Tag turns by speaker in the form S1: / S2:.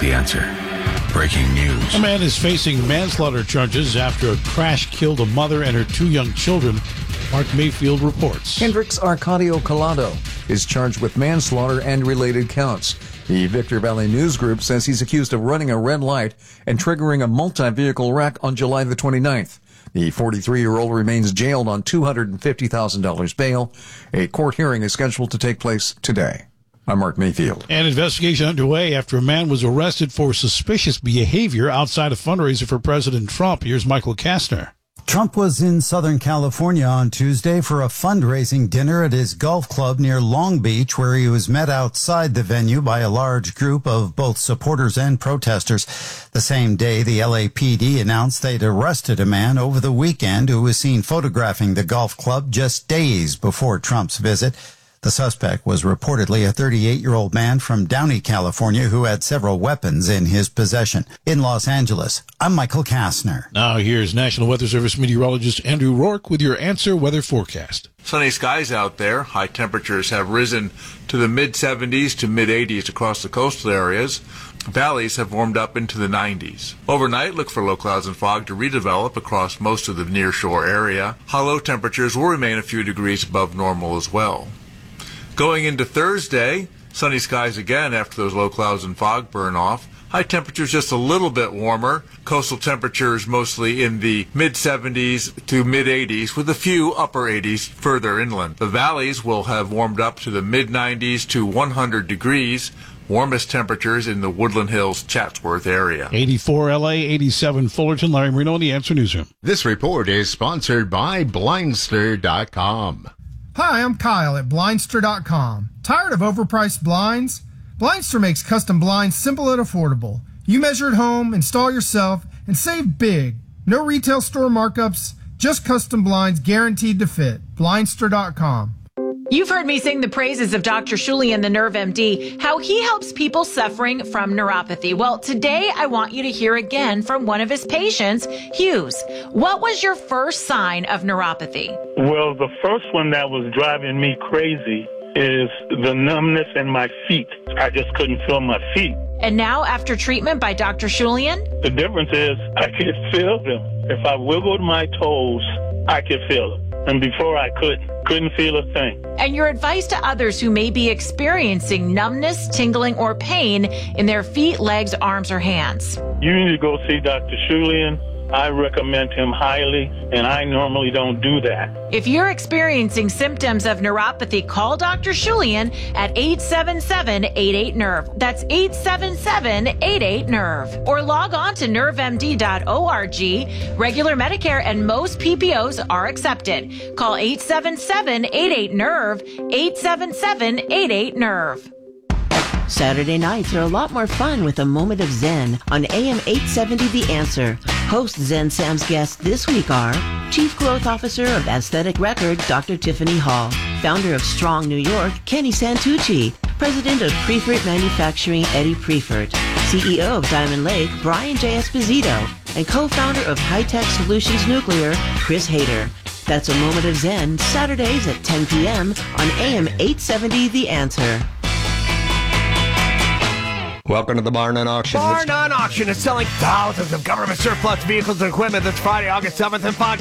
S1: The Answer. Breaking news.
S2: A man is facing manslaughter charges after a crash killed a mother and her 2 young children. Mark Mayfield reports.
S3: Hendrix Arcadio Collado is charged with manslaughter and related counts. The Victor Valley News Group says he's accused of running a red light and triggering a multi-vehicle wreck on July the 29th. The 43-year-old remains jailed on $250,000 bail. A court hearing is scheduled to take place today. I'm Mark Mayfield.
S2: An investigation underway after a man was arrested for suspicious behavior outside a fundraiser for President Trump. Here's Michael Kastner.
S4: Trump was in Southern California on Tuesday for a fundraising dinner at his golf club near Long Beach, where he was met outside the venue by a large group of both supporters and protesters. The same day, the LAPD announced they'd arrested a man over the weekend who was seen photographing the golf club just days before Trump's visit. The suspect was reportedly a 38-year-old man from Downey, California, who had several weapons in his possession. In Los Angeles, I'm Michael Kastner.
S2: Now here's National Weather Service meteorologist Andrew Rourke with your Answer weather forecast.
S5: Sunny skies out there. High temperatures have risen to the mid-70s to mid-80s across the coastal areas. Valleys have warmed up into the 90s. Overnight, look for low clouds and fog to redevelop across most of the nearshore area. High low temperatures will remain a few degrees above normal as well. Going into Thursday, sunny skies again after those low clouds and fog burn off. High temperatures just a little bit warmer. Coastal temperatures mostly in the mid-70s to mid-80s with a few upper 80s further inland. The valleys will have warmed up to the mid-90s to 100 degrees. Warmest temperatures in the Woodland Hills, Chatsworth area.
S2: 84 LA, 87 Fullerton. Larry Marino in the Answer Newsroom.
S6: This report is sponsored by Blindster.com.
S7: Hi, I'm Kyle at Blindster.com. Tired of overpriced blinds? Blindster makes custom blinds simple and affordable. You measure at home, install yourself, and save big. No retail store markups, just custom blinds guaranteed to fit. Blindster.com.
S8: You've heard me sing the praises of Dr. Shulian, the Nerve MD, how he helps people suffering from neuropathy. Well, today I want you to hear again from one of his patients, Hughes. What was your first sign of neuropathy?
S9: Well, the first one that was driving me crazy is the numbness in my feet. I just couldn't feel my feet.
S8: And now, after treatment by Dr. Shulian?
S9: The difference is I can feel them. If I wiggled my toes, I could feel them. And before I couldn't feel a thing.
S8: And your advice to others who may be experiencing numbness, tingling, or pain in their feet, legs, arms, or hands?
S9: You need to go see Dr. Shulian. I recommend him highly, and I normally don't do that.
S8: If you're experiencing symptoms of neuropathy, call Dr. Shulian at 877-88-NERVE. That's 877-88-NERVE. Or log on to nervemd.org. Regular Medicare and most PPOs are accepted. Call 877-88-NERVE, 877-88-NERVE.
S10: Saturday nights are a lot more fun with a moment of Zen on AM 870 The Answer. Host Zen Sam's guests this week are Chief Growth Officer of Aesthetic Record, Dr. Tiffany Hall, founder of Strong New York, Kenny Santucci, President of Prefert Manufacturing, Eddie Prefert, CEO of Diamond Lake, Brian J. Esposito, and co-founder of High Tech Solutions Nuclear, Chris Hayter. That's a moment of Zen, Saturdays at 10 p.m. on AM 870 The Answer.
S11: Welcome to the Barn on Auction.
S12: Barn on Auction is selling thousands of government surplus vehicles and equipment this Friday, August 7th in Fox